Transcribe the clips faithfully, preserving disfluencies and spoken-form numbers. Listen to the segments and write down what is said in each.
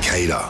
Cater.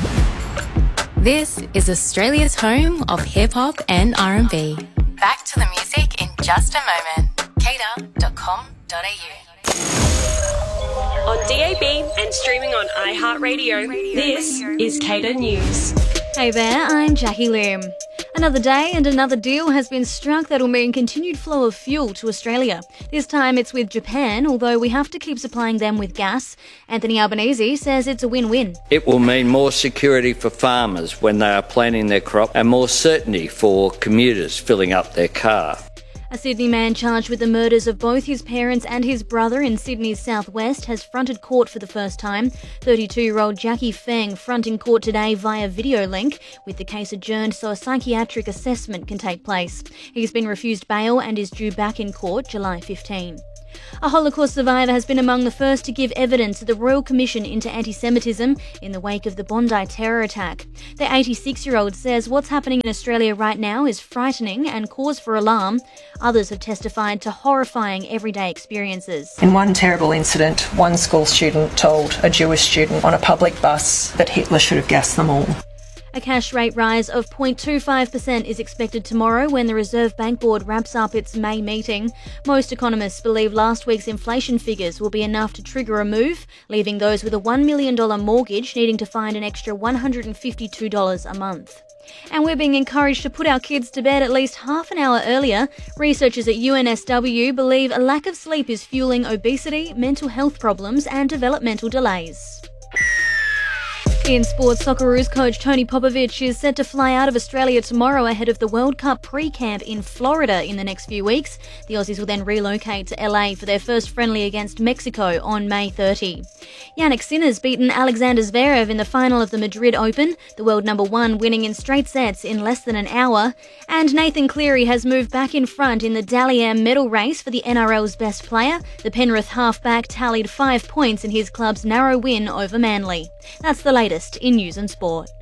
This is Australia's home of hip-hop and R and B. Back to the music in just a moment. cater dot com dot a u. On D A B and streaming on iHeartRadio, this is Cater News. Hey there, I'm Jackie Lim. Another day and another deal has been struck that will mean continued flow of fuel to Australia. This time it's with Japan, although we have to keep supplying them with gas. Anthony Albanese says it's a win-win. It will mean more security for farmers when they are planting their crop and more certainty for commuters filling up their car. A Sydney man charged with the murders of both his parents and his brother in Sydney's southwest has fronted court for the first time. thirty-two-year-old Jackie Feng fronting court today via video link, with the case adjourned so a psychiatric assessment can take place. He's been refused bail and is due back in court July fifteenth. A Holocaust survivor has been among the first to give evidence at the Royal Commission into Anti-Semitism in the wake of the Bondi terror attack. The eighty-six-year-old says what's happening in Australia right now is frightening and cause for alarm. Others have testified to horrifying everyday experiences. In one terrible incident, one school student told a Jewish student on a public bus that Hitler should have gassed them all. A cash rate rise of zero point two five percent is expected tomorrow when the Reserve Bank Board wraps up its May meeting. Most economists believe last week's inflation figures will be enough to trigger a move, leaving those with a one million dollars mortgage needing to find an extra one hundred fifty-two dollars a month. And we're being encouraged to put our kids to bed at least half an hour earlier. Researchers at U N S W believe a lack of sleep is fueling obesity, mental health problems and developmental delays. In sports, Socceroos coach Tony Popovic is set to fly out of Australia tomorrow ahead of the World Cup pre-camp in Florida in the next few weeks. The Aussies will then relocate to L A for their first friendly against Mexico on May thirtieth. Jannik Sinner's beaten Alexander Zverev in the final of the Madrid Open, the world number one winning in straight sets in less than an hour. And Nathan Cleary has moved back in front in the Dally M medal race for the N R L's best player. The Penrith halfback tallied five points in his club's narrow win over Manly. That's the latest in news and sport.